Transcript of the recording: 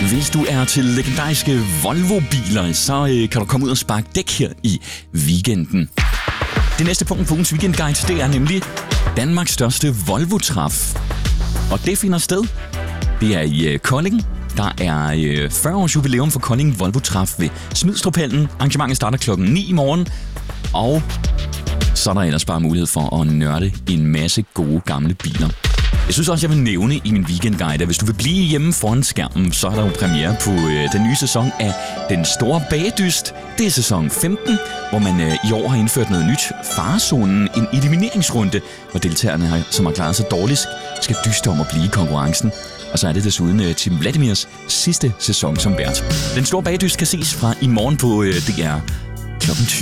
Hvis du er til legendariske Volvo-biler, så kan du komme ud og sparke dæk her i weekenden. Det næste punkt på ugens weekendguide, det er nemlig Danmarks største Volvo-træf. Og det finder sted. Det er i Kolding. Der er 40 års jubilæum for Kolding Volvo-træf ved Smidstruphallen. Arrangementet starter klokken 9 i morgen. Og så er der ellers bare mulighed for at nørde en masse gode gamle biler. Jeg synes også, jeg vil nævne i min weekendguide, at hvis du vil blive hjemme foran skærmen, så er der jo premiere på den nye sæson af Den Store Bagedyst. Det er sæson 15, hvor man i år har indført noget nyt. Farezonen, en elimineringsrunde, hvor deltagerne, som har klaret sig dårligt, skal dyste om at blive i konkurrencen. Og så er det desuden Tim Vladimirs sidste sæson som vært. Den Store Bagedyst kan ses fra i morgen på DR klokken 20.